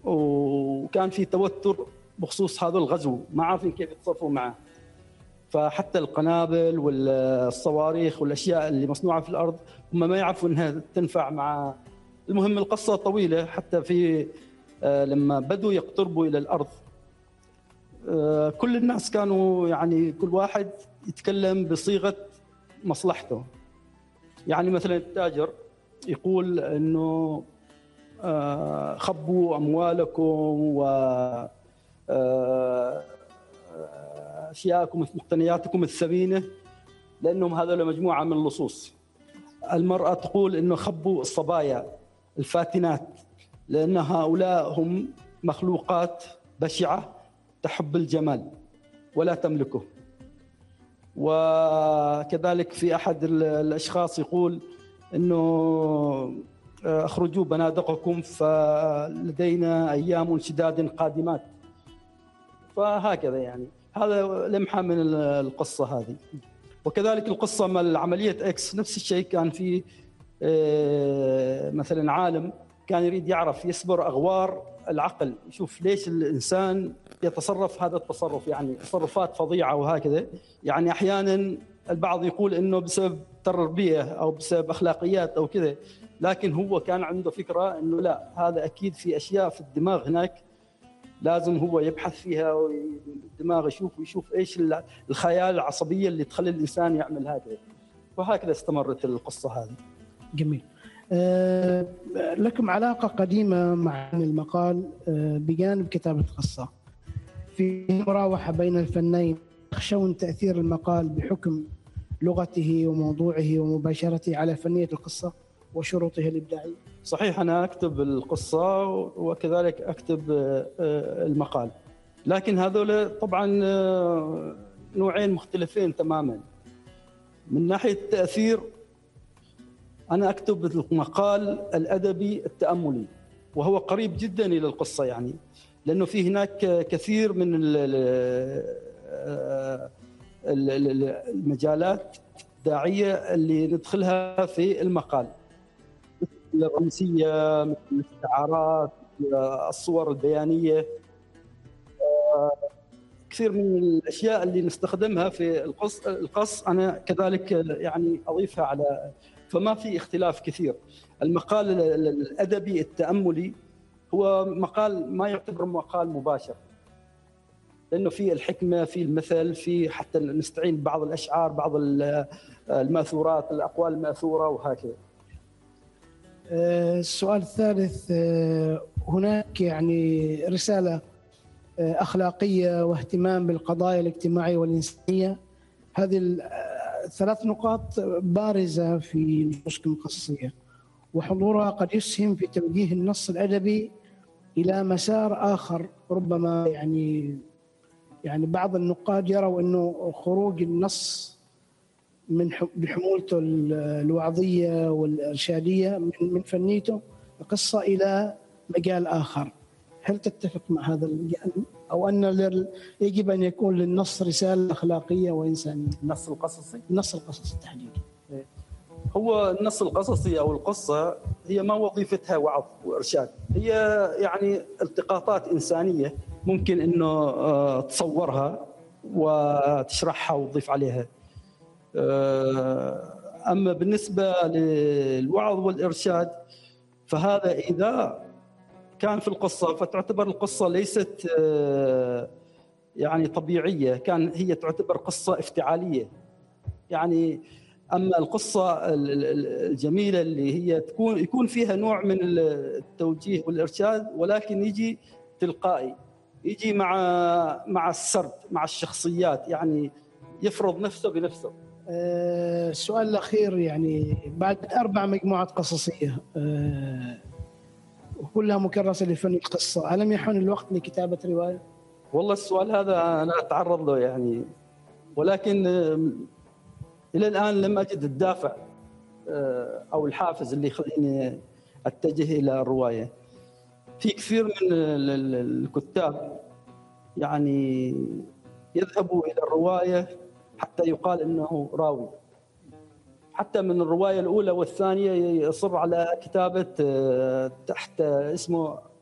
وكان في توتر بخصوص هذا الغزو، ما عارفين كيف يتصرفوا معه. فحتى القنابل والصواريخ والاشياء اللي مصنوعه في الارض هم ما يعرفوا انها تنفع مع. المهم القصه طويله. حتى في لما بدوا يقتربوا الى الارض كل الناس كانوا يعني كل واحد يتكلم بصيغه مصلحته. يعني مثلا التاجر يقول انه خبوا اموالكم و اشياءكم مقتنياتكم الثمينه لانهم هذول مجموعه من اللصوص. المراه تقول انه خبوا الصبايا الفاتنات لان هؤلاء هم مخلوقات بشعه تحب الجمال ولا تملكه. وكذلك في احد الاشخاص يقول انه اخرجوا بنادقكم فلدينا ايام شداد قادمات. فهكذا يعني هذا لمحه من القصه هذه. وكذلك القصه مال عمليه اكس نفس الشيء. كان في مثلا عالم كان يريد يعرف يسبر اغوار العقل، يشوف ليش الانسان يتصرف هذا التصرف، يعني تصرفات فظيعه وهكذا. يعني احيانا البعض يقول انه بسبب تربيه او بسبب اخلاقيات او كذا، لكن هو كان عنده فكره انه لا، هذا اكيد في اشياء في الدماغ هناك لازم هو يبحث فيها، والدماغ يشوف ايش الخيال العصبيه اللي تخلي الانسان يعمل هكذا. وهكذا استمرت القصه هذه. جميل. لكم علاقه قديمه مع المقال بجانب كتابه القصه. في مراوحه بين الفنين، تخشون تاثير المقال بحكم لغته وموضوعه ومباشرته على فنيه القصه وشروطها الابداعيه؟ صحيح، أنا أكتب القصة وكذلك أكتب المقال، لكن هذول طبعا نوعين مختلفين تماما. من ناحية التأثير أنا أكتب المقال الأدبي التأملي، وهو قريب جدا إلى القصة، يعني لأنه في هناك كثير من المجالات الإبداعية اللي ندخلها في المقال، الرمزية، مثل الاستعارات، الصور البيانية، كثير من الأشياء اللي نستخدمها في القص أنا كذلك يعني أضيفها على. فما في اختلاف كثير. المقال الأدبي التأملي هو مقال ما يعتبر مقال مباشر، لأنه في الحكمة، في المثل، في حتى نستعين ببعض الأشعار، بعض الماثورات، الأقوال الماثورة وهكذا. السؤال الثالث، هناك يعني رسالة أخلاقية واهتمام بالقضايا الاجتماعية والإنسانية. هذه الثلاث نقاط بارزة في نصوصكم القصصية، وحضورها قد يسهم في توجيه النص الأدبي إلى مسار آخر. ربما يعني بعض النقاد يروا أنه خروج النص بحمولته الوعظية والإرشادية من فنيته القصة إلى مجال آخر. هل تتفق مع هذا الجانب، أو أن يجب أن يكون للنص رسالة أخلاقية وإنسانية؟ النص القصصي؟ النص القصصي تحديدا. هو النص القصصي أو القصة هي ما وظيفتها وعظ وإرشاد، هي يعني التقاطات إنسانية ممكن إنه تصورها وتشرحها وتضيف عليها. أما بالنسبة للوعظ والإرشاد فهذا إذا كان في القصة فتعتبر القصة ليست يعني طبيعية، كان هي تعتبر قصة افتعالية. يعني أما القصة الجميلة اللي هي يكون فيها نوع من التوجيه والإرشاد، ولكن يجي تلقائي، يجي مع السرد، مع الشخصيات، يعني يفرض نفسه بنفسه. السؤال الأخير، يعني بعد 4 مجموعات قصصية وكلها مكرسة لفن القصة، ألم يحن الوقت لكتابة رواية؟ والله السؤال هذا أنا أتعرض له يعني، ولكن إلى الآن لم أجد الدافع أو الحافز اللي يخليني أتجه إلى الرواية. في كثير من الكتاب يعني يذهبوا إلى الرواية حتى يقال إنه راوي، حتى من الرواية الأولى والثانية يصر على كتابة تحت اسمه